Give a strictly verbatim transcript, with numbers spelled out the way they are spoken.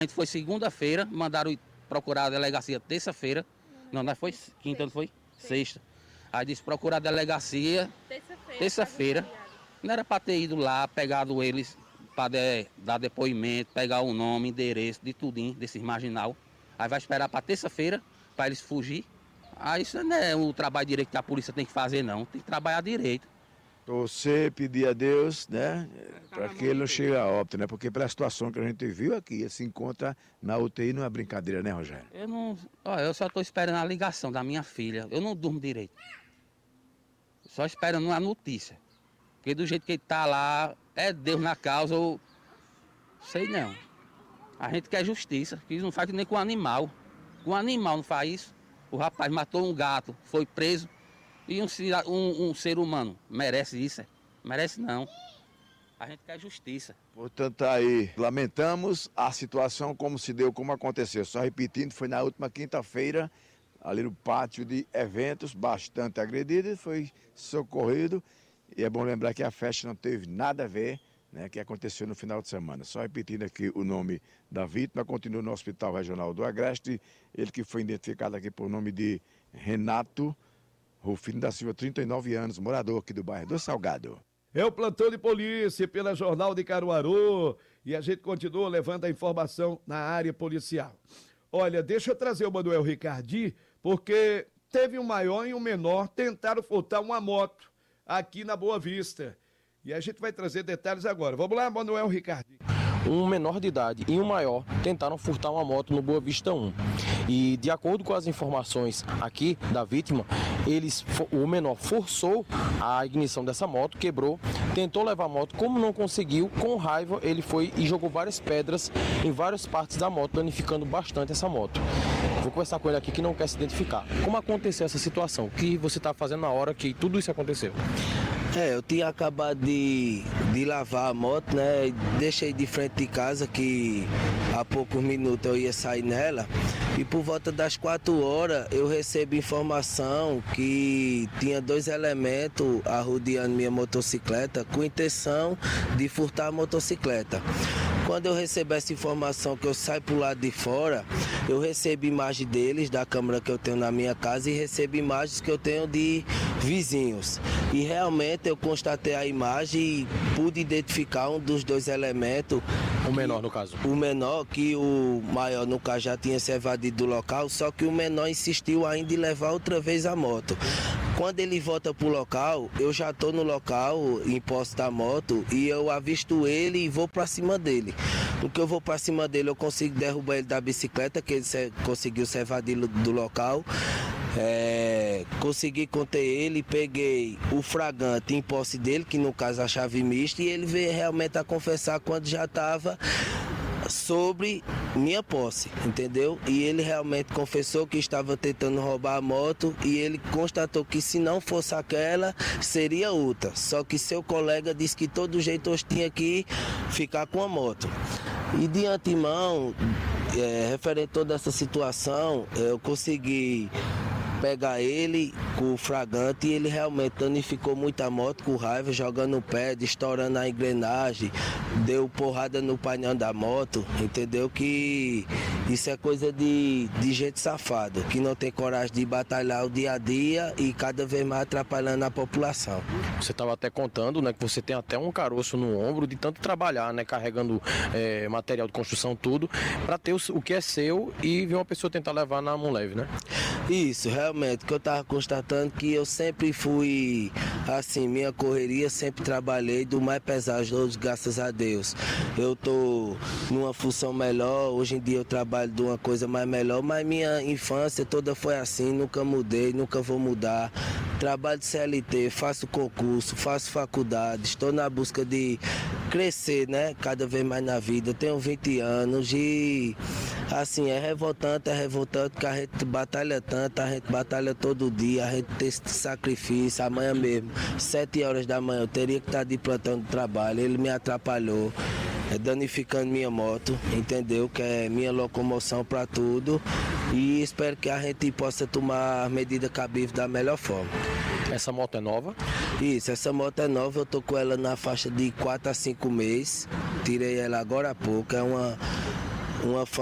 A gente foi segunda-feira, mandaram procurar a delegacia terça-feira. Não, não foi quinta, não foi? Sexta. Aí disse procurar a delegacia Terça-feira. Terça-feira. Não era para ter ido lá, pegado eles para de, dar depoimento, pegar o nome, endereço, de tudinho, desses marginal. Aí vai esperar para terça-feira, para eles fugir. Aí isso não é o trabalho direito que a polícia tem que fazer, não. Tem que trabalhar direito. Torcer, pedir a Deus, né, para que ele não chegue a óbito, né, porque pela situação que a gente viu aqui, ele se encontra na U T I, não é brincadeira, né, Rogério? Eu não, ó, eu só estou esperando a ligação da minha filha, eu não durmo direito. Só esperando a notícia, porque do jeito que ele está lá, é Deus na causa, eu sei não. A gente quer justiça, que não faz que nem com animal, com animal não faz isso. O rapaz matou um gato, foi preso. E um, um, um ser humano merece isso? Merece não. A gente quer justiça. Portanto, tá aí, lamentamos a situação como se deu, como aconteceu. Só repetindo, foi na última quinta-feira, ali no pátio de eventos, bastante agredido, foi socorrido. E é bom lembrar que a festa não teve nada a ver, né, que aconteceu no final de semana. Só repetindo aqui o nome da vítima, continua no Hospital Regional do Agreste, ele que foi identificado aqui por nome de Renato Rufino da Silva, trinta e nove anos, morador aqui do bairro do Salgado. É o plantão de polícia pela Jornal de Caruaru e a gente continua levando a informação na área policial. Olha, deixa eu trazer o Manuel Ricardi, porque teve um maior e um menor tentaram furtar uma moto aqui na Boa Vista. E a gente vai trazer detalhes agora. Vamos lá, Manuel Ricardi. Um menor de idade e um maior tentaram furtar uma moto no Boa Vista um. E de acordo com as informações aqui da vítima, eles, o menor forçou a ignição dessa moto, quebrou, tentou levar a moto, como não conseguiu, com raiva ele foi e jogou várias pedras em várias partes da moto, danificando bastante essa moto. Vou conversar com ele aqui que não quer se identificar. Como aconteceu essa situação? O que você está fazendo na hora que tudo isso aconteceu? É, eu tinha acabado de, de lavar a moto, né? Deixei de frente de casa que há poucos minutos eu ia sair nela. E por volta das quatro horas eu recebi informação que tinha dois elementos arrodeando minha motocicleta com intenção de furtar a motocicleta. Quando eu recebi essa informação que eu saio pro lado de fora, eu recebi imagem deles, da câmera que eu tenho na minha casa, e recebi imagens que eu tenho de vizinhos. E realmente eu constatei a imagem e pude identificar um dos dois elementos. O menor, no caso? O menor, que o maior, no caso, já tinha se evadido do local, só que o menor insistiu ainda em levar outra vez a moto. Quando ele volta pro local, eu já tô no local, em posse da moto, e eu avisto ele e vou pra cima dele. No que eu vou pra cima dele, eu consigo derrubar ele da bicicleta, que ele se, conseguiu se evadir do local. É, consegui conter ele, peguei o fragante em posse dele, que no caso a chave mista, e ele veio realmente a confessar quando já estava sobre minha posse, entendeu? E ele realmente confessou que estava tentando roubar a moto e ele constatou que se não fosse aquela, seria outra. Só que seu colega disse que todo jeito hoje tinha que ficar com a moto. E de antemão, é, referente a toda essa situação, eu consegui pegar ele com o fragante e ele realmente danificou muito a moto com raiva, jogando o pé, estourando a engrenagem, deu porrada no painel da moto, entendeu? Que isso é coisa de, de gente safada, que não tem coragem de batalhar o dia a dia e cada vez mais atrapalhando a população. Você estava até contando, né, que você tem até um caroço no ombro de tanto trabalhar, né, carregando é, material de construção, tudo, para ter o, o que é seu e ver uma pessoa tentar levar na mão leve, né? Isso, realmente, que eu estava constatando que eu sempre fui, assim, minha correria, sempre trabalhei do mais pesado, hoje, graças a Deus. Eu tô numa função melhor, hoje em dia eu trabalho de uma coisa mais melhor, mas minha infância toda foi assim, nunca mudei, nunca vou mudar. Trabalho de C L T, faço concurso, faço faculdade, estou na busca de crescer, né, cada vez mais na vida. Eu tenho vinte anos e, assim, é revoltante, é revoltante que a gente batalha tanto, a gente batalha todo dia, a gente tem esse sacrifício. Amanhã mesmo, sete horas da manhã, eu teria que estar de plantão de trabalho, ele me atrapalhou, é, danificando minha moto, entendeu? Que é minha locomoção para tudo. E espero que a gente possa tomar medidas cabíveis da melhor forma. Essa moto é nova? Isso, essa moto é nova, eu tô com ela na faixa de quatro a cinco meses. Tirei ela agora há pouco, é uma uma